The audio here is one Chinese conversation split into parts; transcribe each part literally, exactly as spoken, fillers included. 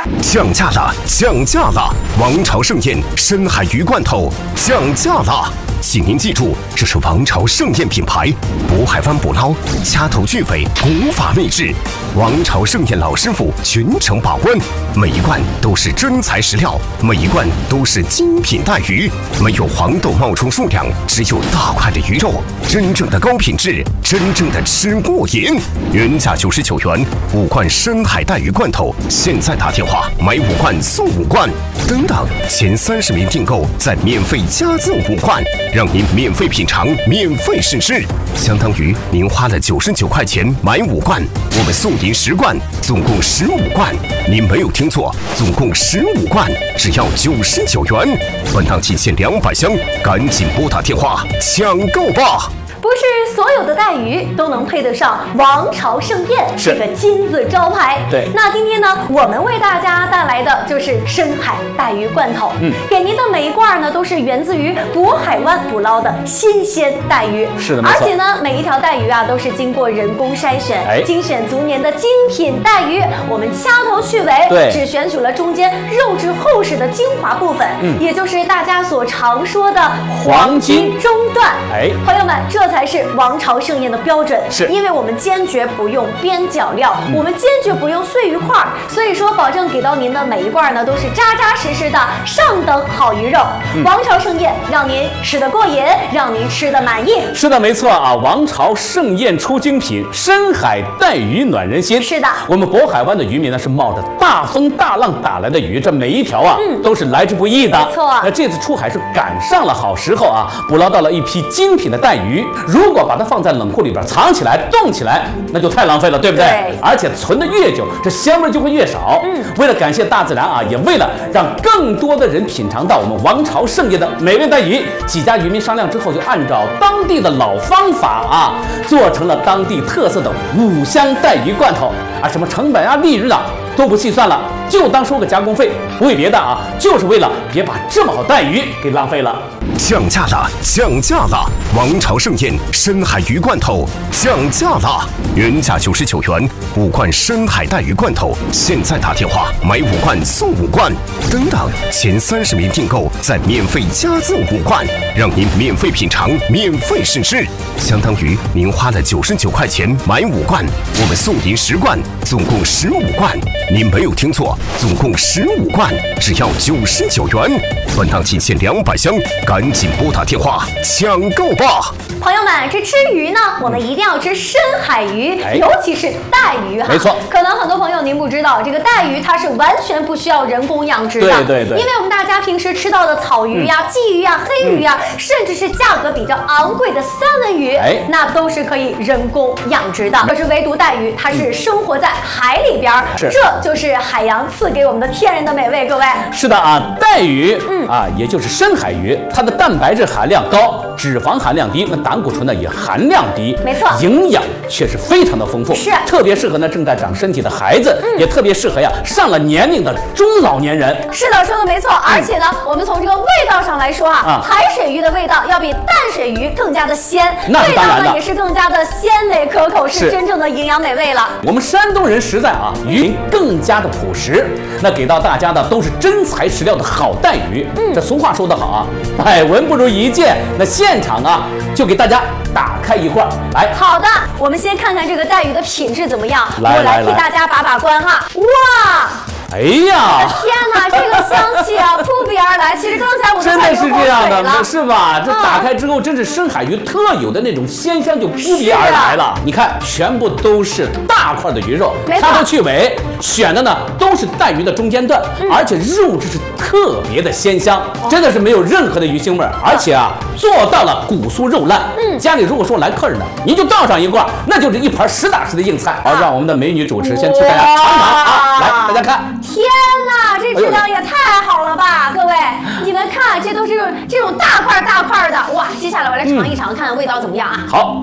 降价了，降价了！王朝盛宴深海鱼罐头降价了，请您记住，这是王朝盛宴品牌，渤海湾捕捞，掐头去尾，古法秘制。王朝盛宴老师傅全程把关，每一罐都是真材实料，每一罐都是精品带鱼，没有黄豆冒充数量，只有大块的鱼肉，真正的高品质，真正的吃过瘾。原价九十九元，五罐深海带鱼罐头，现在打电话买五罐送五罐，等等，前三十名订购再免费加赠五罐，让您免费品尝，免费试吃，相当于您花了九十九块钱买五罐，我们送您十罐，总共十五罐。您没有听错，总共十五罐，只要九十九元。本档仅限两百箱，赶紧拨打电话抢购吧！ 不是所有的带鱼都能配得上王朝盛宴这个金字招牌。 对， 那今天呢，我们为大家带来的就是深海带鱼罐头。嗯，给您的每一罐呢，都是源自于渤海湾捕捞的新鲜带鱼。 是的，没错。 而且呢，每一条带鱼啊，都是经过人工筛选， 哎， 精选足年的精品带鱼。我们掐头去尾， 对， 只选取了中间肉质厚实的精华部分，嗯，也就是大家所常说的黄金中段。 哎， 朋友们，这才是王朝盛宴的标准， 是因为我们坚决不用边角料，嗯、我们坚决不用碎鱼块，所以说保证给到您的每一罐呢都是扎扎实实的上等好鱼肉。嗯、王朝盛宴让您吃得过瘾，让您吃得满意。 是的，没错啊！王朝盛宴出精品，深海带鱼暖人心。 是的， 我们渤海湾的渔民呢是冒着大风大浪打来的鱼，这每一条啊、嗯、都是来之不易的。 没错， 那这次出海是赶上了好时候啊，捕捞到了一批精品的带鱼。如果把它放在冷库里边藏起来冻起来，那就太浪费了，对不对？ 对， 而且存的越久，这鲜味就会越少。嗯，为了感谢大自然啊，也为了让更多的人品尝到我们王朝盛宴的美味带鱼，几家渔民商量之后，就按照当地的老方法啊，做成了当地特色的五香带鱼罐头啊，什么成本啊、利润啊都不细算了，就当收个加工费，不为别的啊，就是为了别把这么好带鱼给浪费了。 降价了，降价了！王朝盛宴深海鱼罐头降价了，原价九十九元，五罐深海带鱼罐头，现在打电话买五罐送五罐，等等，前三十名订购再免费加赠五罐，让您免费品尝，免费试吃，相当于您花了九十九块钱买五罐，我们送您十罐，总共十五罐。您没有听错，总共十五罐，只要九十九元。本档仅限两百箱，赶紧拨打电话抢购吧！ 朋友们，这吃鱼呢，我们一定要吃深海鱼， 哎、 尤其是带鱼哈。 没错， 可能很多朋友您不知道，这个带鱼它是完全不需要人工养殖的。 对对对。 因为我们大家平时吃到的草鱼呀、嗯、鲫鱼呀、黑鱼呀，嗯、甚至是价格比较昂贵的三文鱼，哎，那都是可以人工养殖的。可是唯独带鱼，它是生活在海里边，嗯、这就是海洋赐给我们的天然的美味。各位， 是的啊，带鱼，嗯啊，也就是深海鱼，它的蛋白质含量高，脂肪含量低，那胆固醇呢也含量低， 没错， 营养却是非常的丰富， 是特别适合呢正在长身体的孩子，嗯、也特别适合呀上了年龄的中老年人。 是的，说的没错。而且呢，嗯、我们从这个味道上来说啊，啊海水鱼的味道要比淡水鱼更加的鲜， 那味道呢也是更加的鲜美可口，是真正的营养美味了。 我们山东人实在啊，鱼更加的朴实，那给到大家的都是真材实料的好带鱼。嗯，这俗话说得好啊，百闻不如一见。那现场啊，就给大家打开一罐来。 好的，我们先看看这个带鱼的品质怎么样， 来我来替大家把把关哈。哇！ 哎呀！ 天哪，这个香气啊，扑鼻而来。其实刚才我真的是这样的，是吧？这打开之后，真是深海鱼特有的那种鲜香就扑鼻而来了。啊、你看，全部都是大块的鱼肉，掐头去尾，选的呢都是带鱼的中间段，嗯、而且肉质是特别的鲜香，哦、真的是没有任何的鱼腥味，而且啊，做到了骨酥肉烂。嗯，家里如果说来客人呢，您就倒上一罐，那就是一盘实打实的硬菜。好，让我们的美女主持先替大家尝尝啊，来，大家看。 天哪，这质量也太好了吧！各位，你们看，这都是这种大块大块的，哇！接下来我来尝一尝，嗯、看看味道怎么样啊？ 好，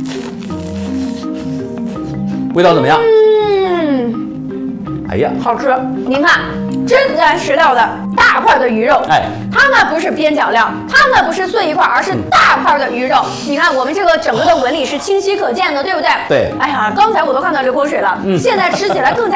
味道怎么样？ 嗯， 哎呀， 好吃！您看，真材实料的大块的鱼肉，哎，它呢不是边角料，它呢不是碎一块，而是大块的鱼肉。嗯、你看，我们这个整个的纹理是清晰可见的，对不对？ 对。 哎呀，刚才我都看到流口水了，嗯、现在吃起来更加。